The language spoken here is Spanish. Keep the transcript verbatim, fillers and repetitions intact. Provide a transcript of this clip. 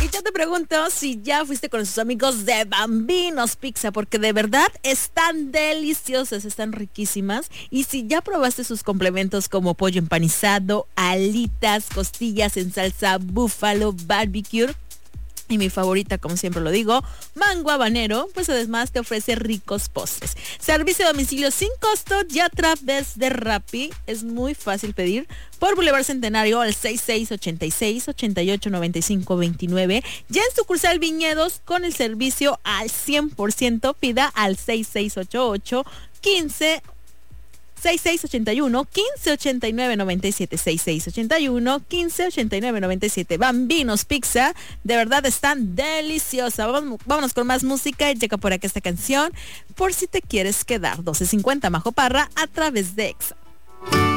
Y yo te pregunto si ya fuiste con sus amigos de Bambinos Pizza, porque de verdad están deliciosas, están riquísimas. Y si ya probaste sus complementos como pollo empanizado, alitas, costillas en salsa búfalo, barbecue. Y mi favorita, como siempre lo digo, mango habanero, pues además te ofrece ricos postres. Servicio de domicilio sin costo y a través de Rappi. Es muy fácil pedir por Boulevard Centenario al sesenta y seis ochenta y seis, ochenta y ocho noventa y cinco veintinueve. Ya en sucursal Viñedos con el servicio al cien por ciento, pida al seis seis ocho ocho quince sesenta y seis ochenta y uno quince ochenta y nueve noventa y siete sesenta y seis ochenta y uno quince ochenta y nueve noventa y siete. Bambinos Pizza, de verdad están deliciosas. Vamos, vámonos con más música y llega por acá esta canción, Por si te quieres quedar. doce cincuenta Majo Parra a través de Exa.